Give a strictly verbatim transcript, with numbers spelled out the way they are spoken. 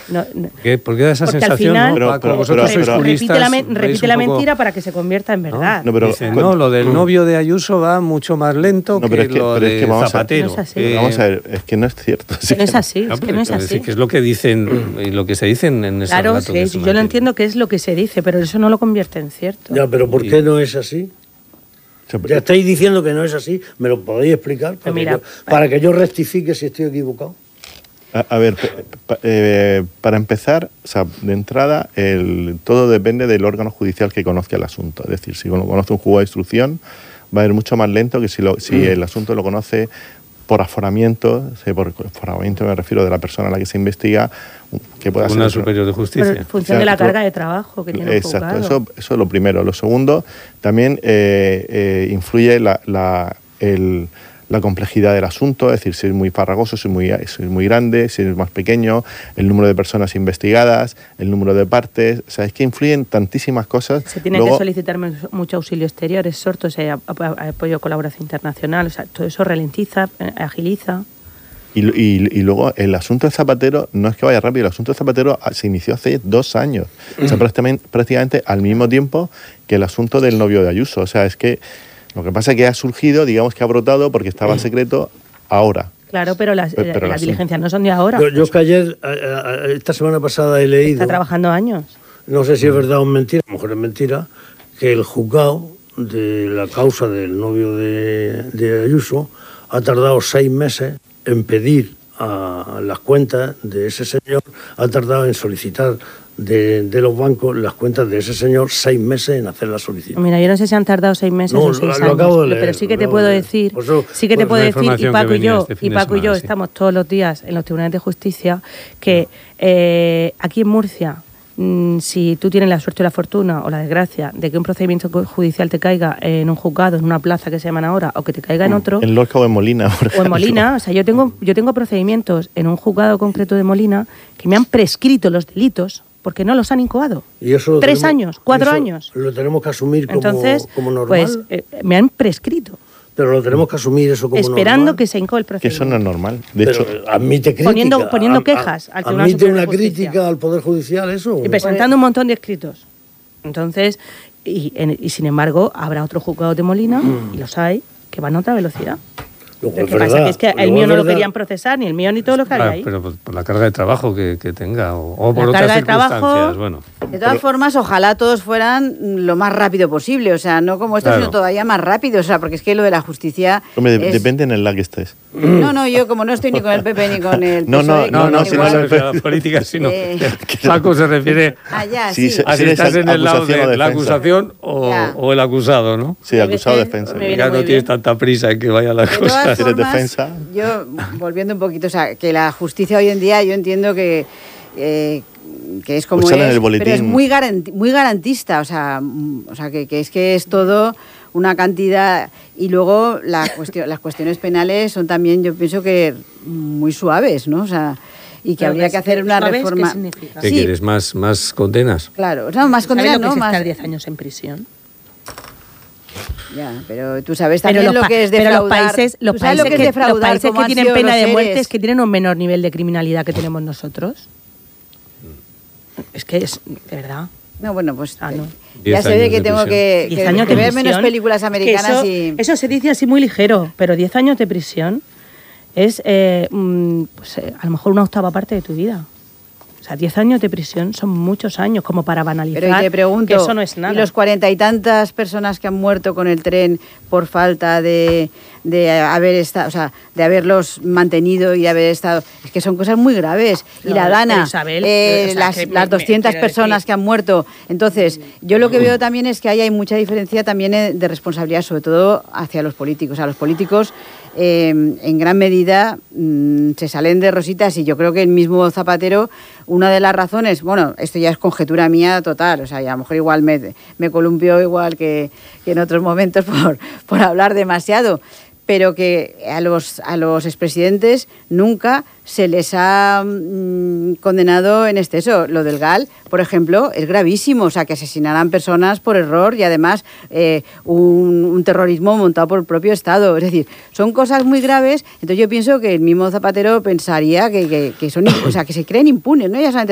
No, no. ¿Qué? ¿Por qué da esa Porque sensación? al final, ¿no? pero, Paco, pero, vosotros pero, sois pero, juristas, repite la, men- veis repite un la poco, mentira para que se convierta en verdad. No, pero, dicen, no, lo del novio de Ayuso va mucho más lento no, que, pero es que, lo pero es de que vamos Zapatero. A, No es así. pero vamos a ver, es que no es cierto. Que no es así, No, es que pero no es quiero así. decir que es lo que dicen y lo que se dicen en ese Claro, relato sí, que se yo lo mantiene. entiendo que es lo que se dice, pero eso no lo convierte en cierto. Ya, pero ¿por qué no es así? Ya estáis diciendo que no es así, ¿me lo podéis explicar? Para, Mira, que, yo, para que yo rectifique si estoy equivocado. A, a ver, pa, eh, para empezar, o sea, de entrada, el, todo depende del órgano judicial que conozca el asunto. Es decir, si lo conoce un juzgado de instrucción, va a ir mucho más lento que si, lo, si mm. el asunto lo conoce por aforamiento, por aforamiento me refiero de la persona a la que se investiga, que pueda Tribunal ser... Superior de Justicia. Pero en función de la carga de trabajo que tiene Exacto, el eso, eso es lo primero. Lo segundo, también eh, eh, influye la, la, el, la complejidad del asunto, es decir, si es muy farragoso, si es muy, si es muy grande, si es más pequeño, el número de personas investigadas, el número de partes, o sea, es que influyen tantísimas cosas. Se tiene Luego, que solicitar mucho auxilio exterior, es sorto, ese apoyo, colaboración internacional, o sea, todo eso ralentiza, agiliza. Y, y, y luego el asunto de Zapatero no es que vaya rápido, el asunto de Zapatero se inició hace dos años, o sea, prácticamente, prácticamente al mismo tiempo que el asunto del novio de Ayuso. O sea, es que lo que pasa es que ha surgido, digamos que ha brotado porque estaba secreto ahora. Claro, pero las, pero, pero las las diligencias no son de ahora. Yo, yo que ayer, esta semana pasada he leído... Está trabajando años. No sé si es verdad o mentira, a lo mejor es mentira, que el juzgado de la causa del novio de, de Ayuso ha tardado seis meses en pedir a las cuentas de ese señor, ha tardado en solicitar de, de los bancos las cuentas de ese señor seis meses en hacer la solicitud. Mira, yo no sé si han tardado seis meses no, o seis lo, años, lo acabo de leer, pero sí que te lo puedo de decir, eso, sí que te pues, puedo decir, y Paco y yo, este y Paco semana, y yo sí. estamos todos los días en los tribunales de justicia, que eh, aquí en Murcia, mmm, si tú tienes la suerte o la fortuna o la desgracia de que un procedimiento judicial te caiga en un juzgado, en una plaza que se llaman ahora, o que te caiga en otro... En Lorca o en Molina, por ejemplo. O en Molina, o sea, yo tengo, yo tengo procedimientos en un juzgado concreto de Molina que me han prescrito los delitos porque no los han incoado. Y eso Tres tenemos, años, cuatro eso años. Lo tenemos que asumir como, Entonces, como normal. Pues eh, me han prescrito. Pero lo tenemos que asumir eso como Esperando normal. que se incoe el Que procedimiento. eso no es normal. De Pero hecho, admite crítica. Poniendo, poniendo a, a, quejas al Tribunal ¿Admite Superior una de Justicia. crítica al Poder Judicial eso? Y presentando un montón de escritos. Entonces, y, en, y sin embargo, habrá otros juzgados de Molina, mm. y los hay, que van a otra velocidad. Lo que pasa verdad, que es que el mío no lo querían procesar, ni el mío ni todo lo que había ah, ahí. Pero por, por la carga de trabajo que, que tenga, o, o por la otras carga de circunstancias, trabajo, bueno. De todas formas, ojalá todos fueran lo más rápido posible, o sea, no como esto, claro. sino todavía más rápido, o sea, porque es que lo de la justicia... Hombre, es... depende en el la que estés. No, no, yo como no estoy ni con el P P ni con el P S O E... No, no, no, no, si no se refiere a la política, sino eh... Paco se refiere allá, sí, sí. a si estás en el lado de la acusación o, o el acusado, ¿no? Sí, acusado o defensa. Ya no tienes tanta prisa en que vaya la cosa. Si eres defensa... Yo, volviendo un poquito, o sea, que la justicia hoy en día, yo entiendo que... Eh, que es como pues es, pero es muy, garanti muy garantista, o sea, o sea que, que es que es todo una cantidad, y luego la cuestión, las cuestiones penales son también, yo pienso que muy suaves, ¿no? O sea, y que pero habría que hacer una reforma. ¿Qué significa? ¿Qué sí. quieres? ¿Más, más condenas? Claro, o sea, más condenas, ¿no? ¿no? Más estar diez años en prisión. Ya, pero tú sabes también pero lo que es defraudar. Pero los países, los países que, que, los países que tienen pena de muerte es que tienen un menor nivel de criminalidad que tenemos nosotros. Es que es, de verdad. No, bueno, pues ah, no. ya sé de que tengo que, que, años que ver menos películas americanas. Eso, y... eso se dice así muy ligero, pero diez años de prisión es eh, pues, eh, a lo mejor una octava parte de tu vida. O sea, diez años de prisión son muchos años, como para banalizar. Pero y te pregunto, que eso no es nada. ¿y los cuarenta y tantas personas que han muerto con el tren por falta de, de haber estado, o sea, de haberlos mantenido y de haber estado, es que son cosas muy graves? No, y la Dana, Isabel, eh, o sea, las, las doscientas personas decir... que han muerto. Entonces, yo lo que veo también es que ahí hay mucha diferencia también de responsabilidad, sobre todo hacia los políticos. O sea, los políticos eh, en gran medida mmm, se salen de rositas, y yo creo que el mismo Zapatero, una de las razones, bueno, esto ya es conjetura mía total, o sea, y a lo mejor igual me, me columpió igual que, que en otros momentos por, por hablar demasiado, pero que a los, a los expresidentes nunca se les ha mmm, condenado en exceso. Lo del Gal, por ejemplo, es gravísimo, o sea, que asesinarán personas por error y además eh, un, un terrorismo montado por el propio Estado. Es decir, son cosas muy graves. Entonces yo pienso que el mismo Zapatero pensaría que, que, que son, o sea, que se creen impunes, ¿no? Ya solamente